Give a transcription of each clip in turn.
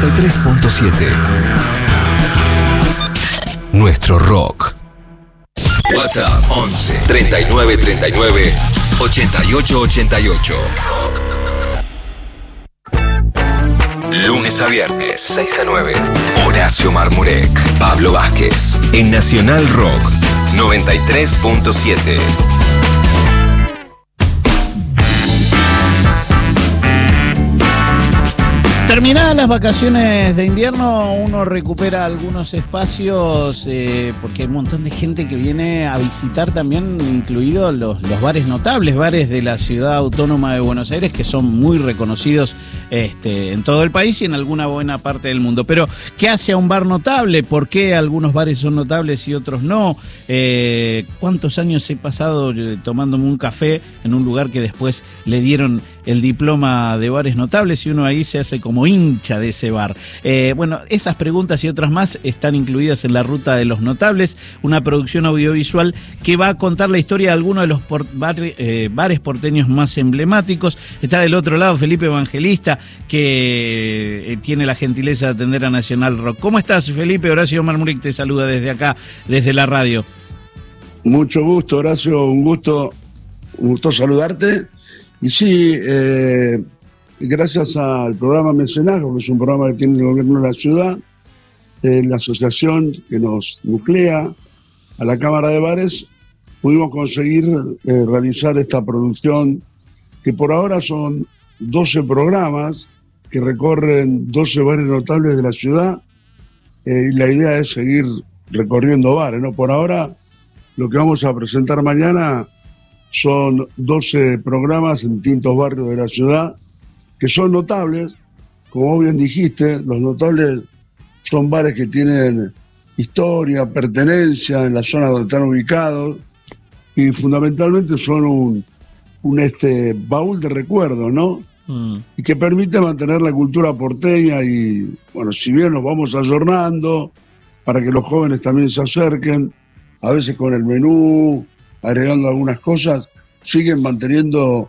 93.7. Nuestro rock. WhatsApp 11 39 39 88 88. Lunes a viernes, 6 a 9. Horacio Marmurek, Pablo Vázquez. En Nacional Rock 93.7. Terminadas las vacaciones de invierno, uno recupera algunos espacios porque hay un montón de gente que viene a visitar también, incluidos los bares notables, bares de la ciudad autónoma de Buenos Aires, que son muy reconocidos en todo el país y en alguna buena parte del mundo. Pero, ¿qué hace a un bar notable? ¿Por qué algunos bares son notables y otros no? ¿Cuántos años he pasado tomándome un café en un lugar que después le dieron el diploma de bares notables y uno ahí se hace como hincha de ese bar? Bueno, esas preguntas y otras más están incluidas en La Ruta de los Notables, una producción audiovisual que va a contar la historia de algunos de los bares porteños más emblemáticos. Está del otro lado Felipe Evangelista, que tiene la gentileza de atender a Nacional Rock. ¿Cómo estás, Felipe? Horacio Marmurek te saluda desde acá, desde la radio. Mucho gusto, Horacio, un gusto saludarte. Y sí, gracias al programa Mecenazgo, que es un programa que tiene el gobierno de la ciudad, la asociación que nos nuclea, a la Cámara de Bares, pudimos conseguir realizar esta producción, que por ahora son 12 programas que recorren 12 bares notables de la ciudad, y la idea es seguir recorriendo bares, ¿no? Por ahora, lo que vamos a presentar mañana son 12 programas en distintos barrios de la ciudad que son notables. Como bien dijiste, los notables son bares que tienen historia, pertenencia en la zona donde están ubicados y fundamentalmente son un baúl de recuerdos, ¿no? Y que permite mantener la cultura porteña y, bueno, si bien nos vamos ayornando para que los jóvenes también se acerquen, a veces con el menú, agregando algunas cosas, siguen manteniendo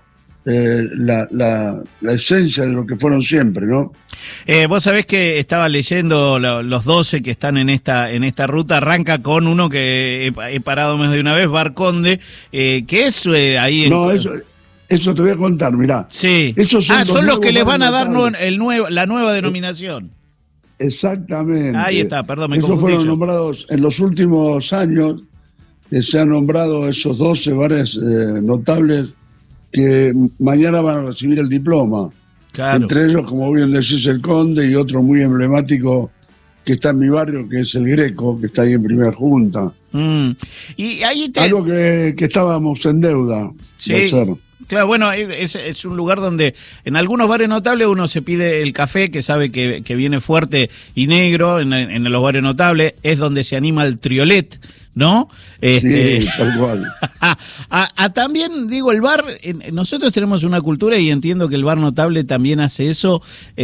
la esencia de lo que fueron siempre, ¿no? Vos sabés que estaba leyendo los 12 que están en esta ruta. Arranca con uno que he parado más de una vez, Bar Conde, que es ahí en... No, eso te voy a contar, mirá. Sí. Son los que les van a dar la nueva denominación. Exactamente. Ahí está, perdón, me confundí. Esos fueron nombrados en los últimos años, que se han nombrado esos 12 bares notables que mañana van a recibir el diploma. Claro. Entre ellos, como bien decís, el Conde, y otro muy emblemático que está en mi barrio, que es el Greco, que está ahí en Primera Junta. Y ahí algo que estábamos en deuda de hacer. Claro, bueno, es un lugar donde en algunos bares notables uno se pide el café, que sabe que viene fuerte y negro, en los bares notables, es donde se anima el triolet, ¿no? Sí, tal cual. También, digo, el bar, nosotros tenemos una cultura y entiendo que el bar notable también hace eso,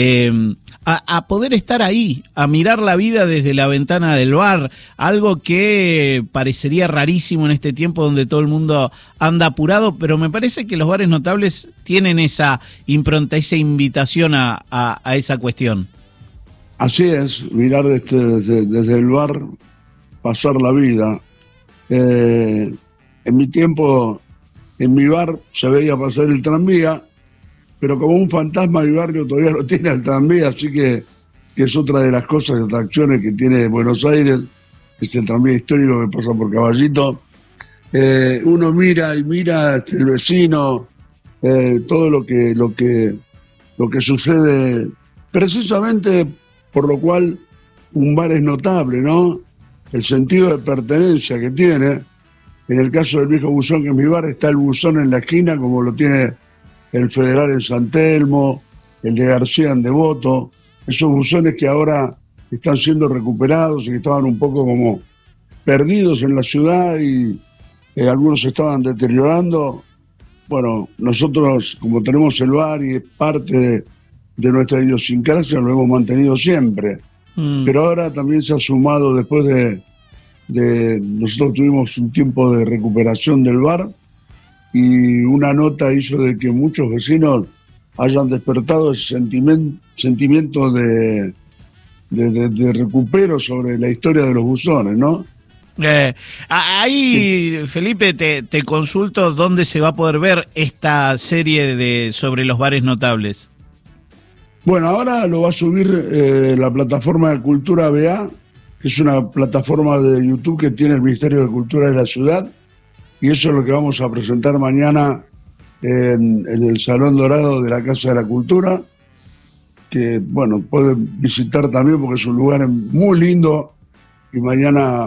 a poder estar ahí, a mirar la vida desde la ventana del bar, algo que parecería rarísimo en este tiempo donde todo el mundo anda apurado, pero me parece que los bares notables tienen esa impronta, esa invitación a esa cuestión. Así es, mirar desde el bar, pasar la vida. En mi tiempo, en mi bar se veía pasar el tranvía, pero como un fantasma mi barrio todavía no tiene el tranvía, así que es otra de las cosas, atracciones que tiene Buenos Aires, es el tranvía histórico que pasa por Caballito. Uno mira y mira el vecino, todo lo que sucede, precisamente por lo cual un bar es notable, ¿no? El sentido de pertenencia que tiene. En el caso del Viejo Buzón, que es mi bar, está el Buzón en la esquina, como lo tiene el Federal en San Telmo, el de García en Devoto, esos buzones que ahora están siendo recuperados y que estaban un poco como perdidos en la ciudad y algunos se estaban deteriorando. Bueno, nosotros, como tenemos el bar y es parte de nuestra idiosincrasia, lo hemos mantenido siempre. Pero ahora también se ha sumado, después de nosotros tuvimos un tiempo de recuperación del bar y una nota hizo de que muchos vecinos hayan despertado ese sentimiento de de recupero sobre la historia de los buzones, ¿no? Ahí, sí. Felipe, te consulto dónde se va a poder ver esta serie sobre los bares notables. Bueno, ahora lo va a subir la plataforma de Cultura BA, que es una plataforma de YouTube que tiene el Ministerio de Cultura de la ciudad, y eso es lo que vamos a presentar mañana en el Salón Dorado de la Casa de la Cultura, que, bueno, pueden visitar también porque es un lugar muy lindo, y mañana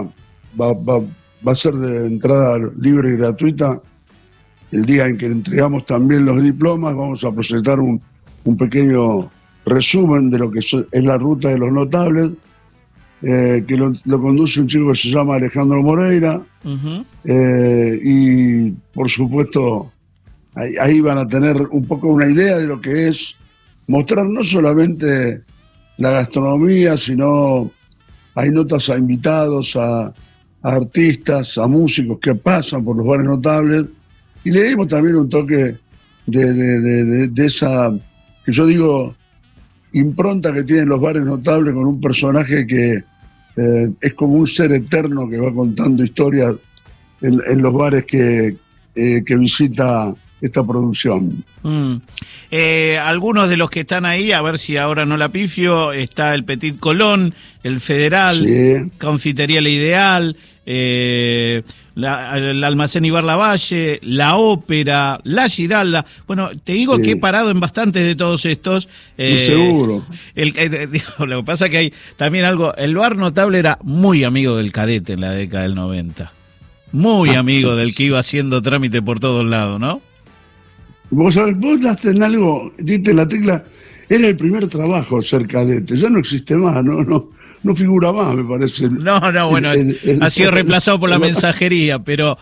va a ser de entrada libre y gratuita. El día en que entregamos también los diplomas, vamos a presentar un pequeño resumen de lo que es la ruta de los notables, que lo conduce un chico que se llama Alejandro Moreira. Uh-huh. Y por supuesto ahí van a tener un poco una idea de lo que es mostrar no solamente la gastronomía, sino hay notas a invitados, a artistas, a músicos que pasan por los bares notables, y le dimos también un toque de esa, que yo digo, impronta que tienen los bares notables, con un personaje que es como un ser eterno que va contando historias en los bares que visita esta producción. Algunos de los que están ahí, a ver si ahora no la pifio, está el Petit Colón, el Federal, sí. Confitería La Ideal, el Almacén Ibar Lavalle, la Ópera, la Giralda. Bueno, te digo, sí, que he parado en bastantes de todos estos. Seguro. Lo que pasa que hay también algo, el bar notable era muy amigo del cadete en la década del 90. Muy amigo del que iba haciendo trámite por todos lados, ¿no? Vos daste en algo, diste la tecla, era el primer trabajo ser cadete, ya no existe más, no figura más, me parece. No, bueno, ha sido reemplazado por la mensajería, pero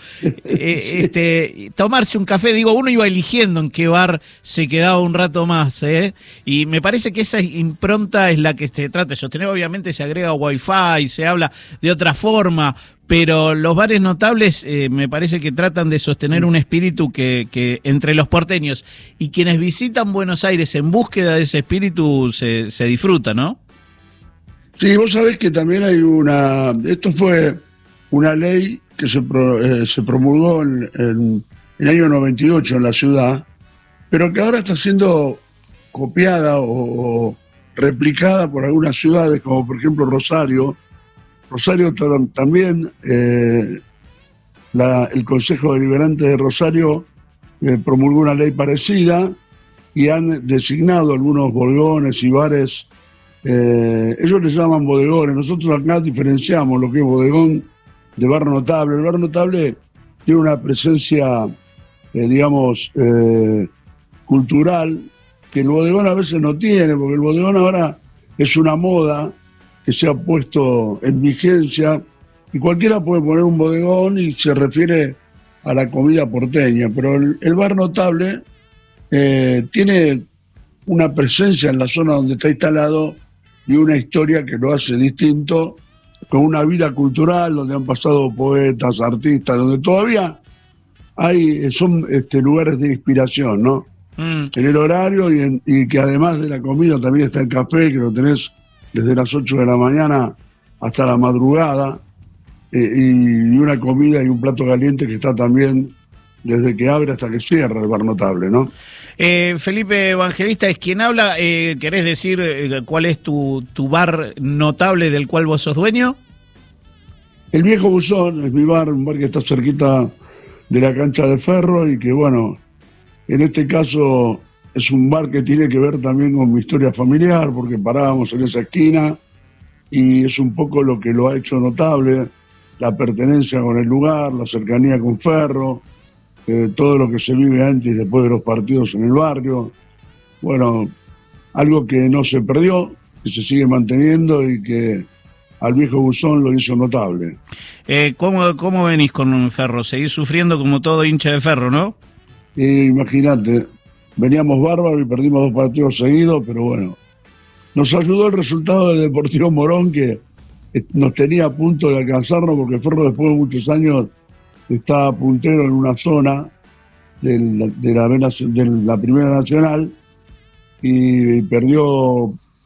tomarse un café, digo, uno iba eligiendo en qué bar se quedaba un rato más, y me parece que esa impronta es la que se trata de sostener. Obviamente se agrega wifi, se habla de otra forma, pero los bares notables me parece que tratan de sostener un espíritu que entre los porteños y quienes visitan Buenos Aires en búsqueda de ese espíritu se disfruta, ¿no? Sí, vos sabés que también hay esto fue una ley que se promulgó en el año 98 en la ciudad, pero que ahora está siendo copiada o replicada por algunas ciudades, como por ejemplo Rosario. Rosario también, el Consejo Deliberante de Rosario promulgó una ley parecida y han designado algunos bodegones y bares. Ellos les llaman bodegones. Nosotros acá diferenciamos lo que es bodegón de bar notable. El bar notable tiene una presencia, cultural, que el bodegón a veces no tiene, porque el bodegón ahora es una moda que se ha puesto en vigencia, y cualquiera puede poner un bodegón y se refiere a la comida porteña, pero el bar notable tiene una presencia en la zona donde está instalado y una historia que lo hace distinto, con una vida cultural donde han pasado poetas, artistas, donde todavía son lugares de inspiración, ¿no? En el horario y que además de la comida también está el café, que lo tenés desde las 8 de la mañana hasta la madrugada, y una comida y un plato caliente que está también desde que abre hasta que cierra el bar notable, ¿no? Felipe Evangelista es quien habla. ¿Querés decir cuál es tu bar notable del cual vos sos dueño? El Viejo Buzón es mi bar, un bar que está cerquita de la cancha de Ferro, y que, bueno, en este caso es un bar que tiene que ver también con mi historia familiar, porque parábamos en esa esquina, y es un poco lo que lo ha hecho notable, la pertenencia con el lugar, la cercanía con Ferro, todo lo que se vive antes y después de los partidos en el barrio. Bueno, algo que no se perdió, que se sigue manteniendo y que al Viejo Buzón lo hizo notable. ¿Cómo venís con Ferro? Seguís sufriendo como todo hincha de Ferro, ¿no? Imagínate, veníamos bárbaros y perdimos 2 partidos seguidos, pero bueno, nos ayudó el resultado del Deportivo Morón, que nos tenía a punto de alcanzarnos, porque Ferro, después de muchos años, está puntero en una zona de la Primera Nacional, y perdió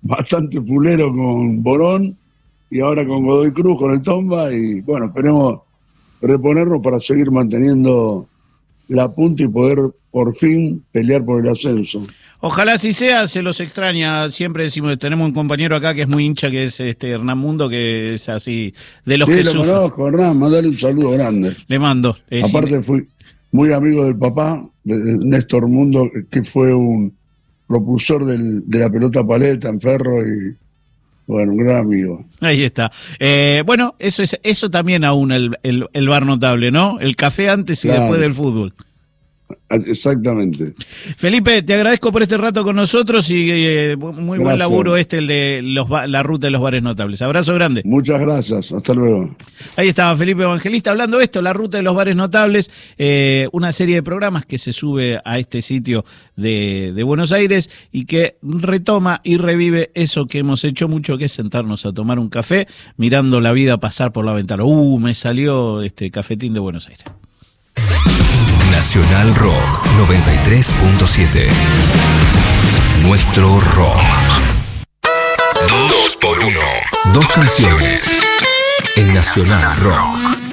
bastante fulero con Borón y ahora con Godoy Cruz, con el Tomba, y bueno, esperemos reponernos para seguir manteniendo la punta y poder por fin pelear por el ascenso. Ojalá así sea, se los extraña. Siempre decimos, tenemos un compañero acá que es muy hincha, que es Hernán Mundo, que es así, de los sí, que lo sufren. conozco, Hernán, mandale un saludo grande. Le mando. Aparte fui muy amigo del papá, de Néstor Mundo, que fue un propulsor de la pelota paleta en Ferro y bueno, un gran amigo. Ahí está. Bueno, eso también aún el bar notable, ¿no? El café antes y después del fútbol. Exactamente. Felipe, te agradezco por este rato con nosotros y muy buen laburo el de la ruta de los bares notables. Abrazo grande. Muchas gracias, hasta luego. Ahí estaba Felipe Evangelista hablando de esto, la ruta de los bares notables, una serie de programas que se sube a este sitio de Buenos Aires y que retoma y revive eso que hemos hecho mucho, que es sentarnos a tomar un café mirando la vida pasar por la ventana. Me salió este cafetín de Buenos Aires. Nacional Rock 93.7. Nuestro rock. 2x1. 2 canciones en Nacional Rock.